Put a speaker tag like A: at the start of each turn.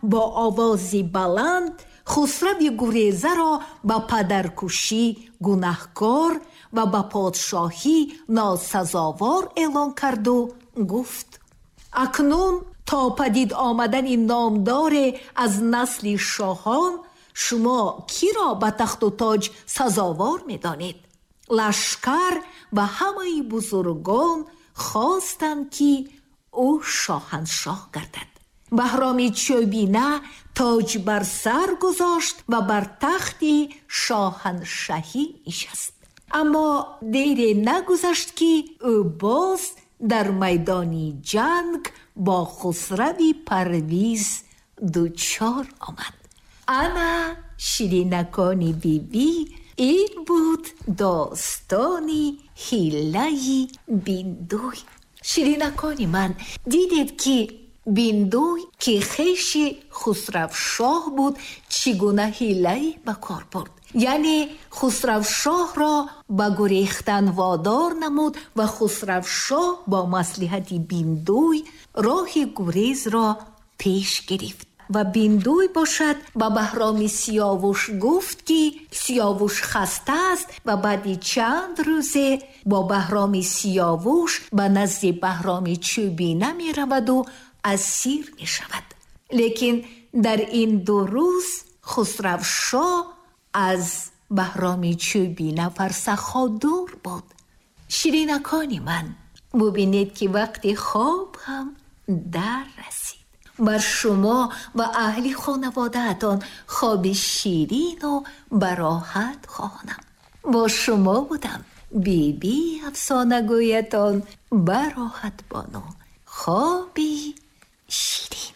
A: با آوازی بلند خسرو گریزه را به پدرکشی گناهکار و به پادشاهی ناسزاوار اعلان کرد و گفت: اکنون تا پدید آمدن این نامدار از نسل شاهان شما کی را به تخت و تاج سزاوار می دانید؟ لشکر و همه بزرگان خواستند که او شاهنشاه گردد. بهرام چوبینه تاج بر سر گذاشت و بر تخت شاهنشاهی نشست. اما دیر نگذشت که او باز در میدان جنگ با خسرو پرویز دچار آمد. انا شیرینکان بیبی، این بود داستانی حیله بیندوی. شیرینکان من، دیدید که بیندوی که خویش خسرو شاه بود چگونه حیله به کار برد. یعنی خسرو شاه را به گریختن وادار نمود و خسرو شاه با مصلحت بیندوی راه گریز را پیش گرفت. و بیندوی باشد و بهرام سیاوش گفت که سیاوش خسته است و بعد چند روزه با بهرام سیاوش به نزد بهرام چوبینه می رود و اسیر می شود. لیکن در این 2 روز خسرو شاه از بهرام چوبینه فرسخ‌ها دور بود. شیرینکان من، ببینید که وقت خواب هم در رسید. بر شما و اهل خانواده‌تان خواب شیرین و براحت خواهانم. با شما بودم بیبی افسانه گویتان براحت بانو. خوابی شیرین.